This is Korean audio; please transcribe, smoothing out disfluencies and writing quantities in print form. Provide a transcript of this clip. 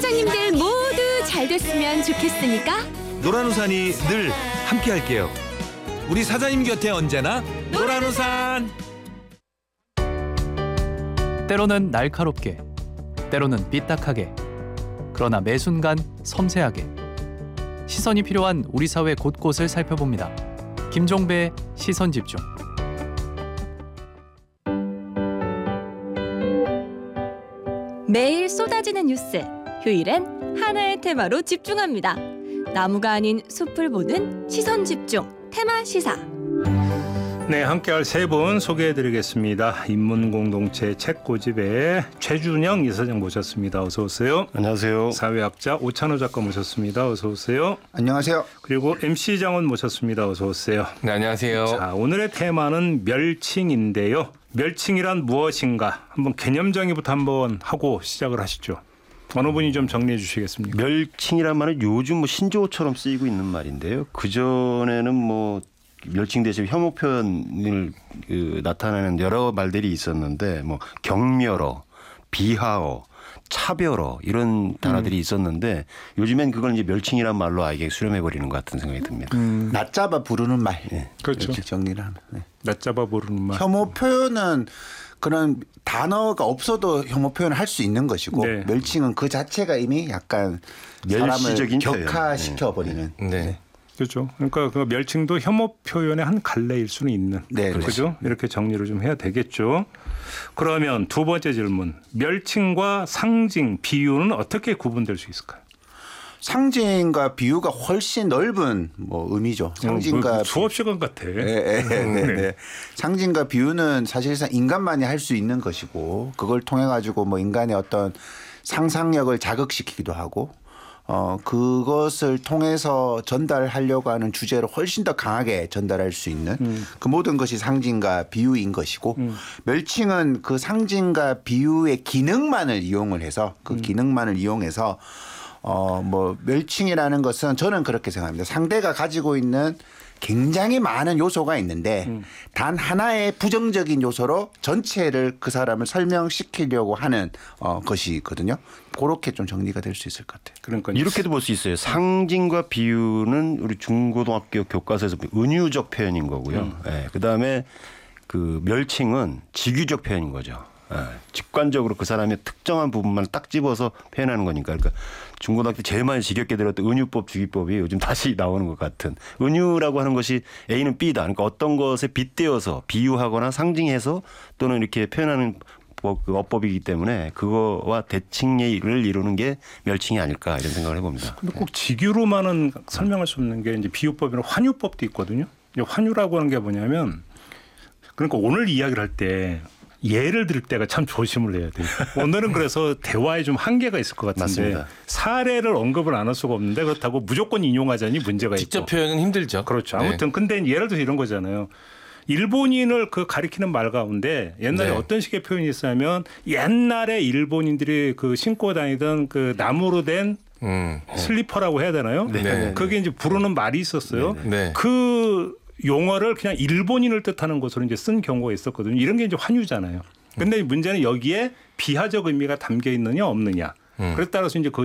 사장님들 모두 잘 됐으면 좋겠으니까 노란우산이 늘 함께할게요. 우리 사장님 곁에 언제나 노란우산. 때로는 날카롭게, 때로는 삐딱하게, 그러나 매 순간 섬세하게 시선이 필요한 우리 사회 곳곳을 살펴봅니다. 김종배의 시선집중. 매일 쏟아지는 뉴스, 휴일엔 하나의 테마로 집중합니다. 나무가 아닌 숲을 보는 시선집중 테마 시사. 네, 함께할 세 분 소개해드리겠습니다. 인문공동체 책고집의 최준영 이사장 모셨습니다. 어서 오세요. 안녕하세요. 사회학자 오찬호 작가 모셨습니다. 어서 오세요. 안녕하세요. 그리고 MC 장원 모셨습니다. 어서 오세요. 네, 안녕하세요. 자, 오늘의 테마는 멸칭인데요. 멸칭이란 무엇인가? 한번 개념 정의부터 한번 하고 시작을 하시죠. 어느 분이 좀 정리해 주시겠습니까? 멸칭이란 말은 요즘 신조어처럼 쓰이고 있는 말인데요. 그전에는 멸칭 대신 혐오 표현을 나타내는 여러 말들이 있었는데 경멸어, 비하어, 차별어 이런 단어들이 있었는데 요즘엔 그걸 이제 멸칭이란 말로 아예 수렴해 버리는 것 같은 생각이 듭니다. 낮잡아 부르는 말. 네. 그렇죠. 정리를 하면. 네. 낮잡아 부르는 말. 혐오 표현은 그런 단어가 없어도 혐오 표현을 할 수 있는 것이고 네. 멸칭은 그 자체가 이미 약간 사람을 멸시적인 격화시켜 버리는. 네. 그렇죠. 그러니까 그 멸칭도 혐오 표현의 한 갈래일 수는 있는. 네, 그렇죠. 이렇게 정리를 좀 해야 되겠죠. 그러면 두 번째 질문. 멸칭과 상징, 비유는 어떻게 구분될 수 있을까요? 상징과 비유가 훨씬 넓은 의미죠. 상징과 수업 시간 같아. 네. 상징과 비유는 사실상 인간만이 할 수 있는 것이고 그걸 통해 가지고 인간의 어떤 상상력을 자극시키기도 하고 그것을 통해서 전달하려고 하는 주제를 훨씬 더 강하게 전달할 수 있는 그 모든 것이 상징과 비유인 것이고 멸칭은 그 상징과 비유의 기능만을 이용을 해서 멸칭이라는 것은 저는 그렇게 생각합니다. 상대가 가지고 있는 굉장히 많은 요소가 있는데 단 하나의 부정적인 요소로 전체를 그 사람을 설명시키려고 하는 것이거든요. 그렇게 좀 정리가 될 수 있을 것 같아요. 그러니까 이렇게도 볼 수 있어요. 상징과 비유는 우리 중고등학교 교과서에서 은유적 표현인 거고요. 네. 그다음에 그 멸칭은 직유적 표현인 거죠. 직관적으로 그 사람의 특정한 부분만 딱 집어서 표현하는 거니까. 그러니까 중고등학교 때 제일 많이 지겹게 들었던 은유법, 주기법이 요즘 다시 나오는 것 같은. 은유라고 하는 것이 A는 B다. 그러니까 어떤 것에 빗대어서 비유하거나 상징해서 또는 이렇게 표현하는 어법이기 때문에 그거와 대칭을 이루는 게 멸칭이 아닐까 이런 생각을 해봅니다. 근데 꼭 직유로만은 설명할 수 없는 게 이제 비유법이나 환유법도 있거든요. 환유라고 하는 게 뭐냐면 그러니까 오늘 이야기를 할 때 예를 들 때가 참 조심을 해야 돼요. 오늘은 그래서 대화에 좀 한계가 있을 것 같은데 맞습니다. 사례를 언급을 안 할 수가 없는데 그렇다고 무조건 인용하자니 문제가 있고. 직접 표현은 힘들죠. 그렇죠. 네. 아무튼 근데 예를 들어서 이런 거잖아요. 일본인을 가리키는 말 가운데 옛날에 네. 어떤 식의 표현이 있었냐면 옛날에 일본인들이 신고 다니던 나무로 된 슬리퍼라고 해야 되나요? 네. 그게 이제 부르는 말이 있었어요. 네. 그 용어를 그냥 일본인을 뜻하는 것으로 이제 쓴 경우가 있었거든요. 이런 게 이제 환유잖아요. 근데 문제는 여기에 비하적 의미가 담겨 있느냐 없느냐. 그래 따라서 이제 그